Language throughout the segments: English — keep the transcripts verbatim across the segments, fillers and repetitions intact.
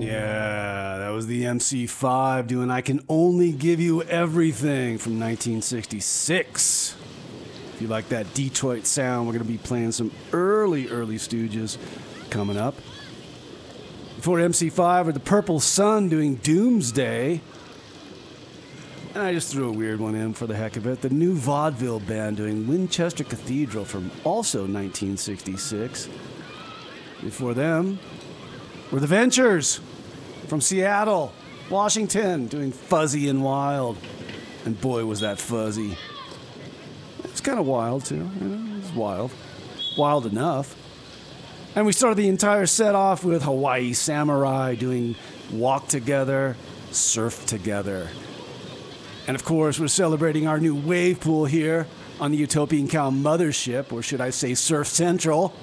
Yeah, that was the M C five doing I Can Only Give You Everything from nineteen sixty-six. If you like that Detroit sound, we're going to be playing some early, early Stooges coming up. Before M C five were the Purple Sun doing Doomsday. And I just threw a weird one in for the heck of it. The New Vaudeville Band doing Winchester Cathedral from also nineteen sixty-six. Before them were the Ventures from Seattle, Washington, doing Fuzzy and Wild. And boy, was that fuzzy. It's kind of wild, too. You know, it's wild. Wild enough. And we started the entire set off with Hawaii Samurai doing Walk Together, Surf Together. And of course, we're celebrating our new wave pool here on the Utopian Cow Mothership, or should I say Surf Central,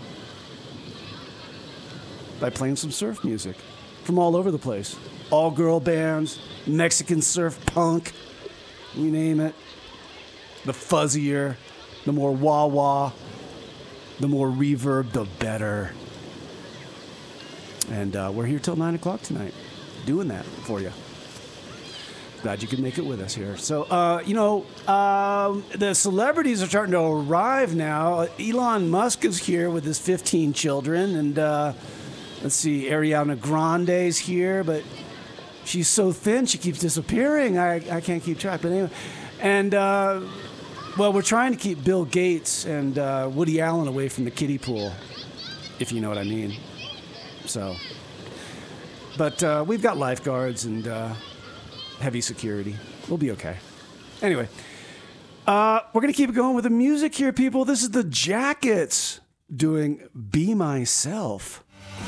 by playing some surf music from all over the place. All-girl bands, Mexican surf punk, you name it. The fuzzier, the more wah-wah, the more reverb, the better. And uh, we're here till nine o'clock tonight, doing that for you. Glad you could make it with us here. So, uh, you know, um, the celebrities are starting to arrive now. Elon Musk is here with his fifteen children. And uh, let's see, Ariana Grande's here, but she's so thin, she keeps disappearing. I, I can't keep track. But anyway, and, uh, well, we're trying to keep Bill Gates and uh, Woody Allen away from the kiddie pool, if you know what I mean. So, but uh, we've got lifeguards and... Uh, heavy security. We'll be okay. Anyway, uh, we're going to keep it going with the music here, people. This is the Jackets doing Be Myself.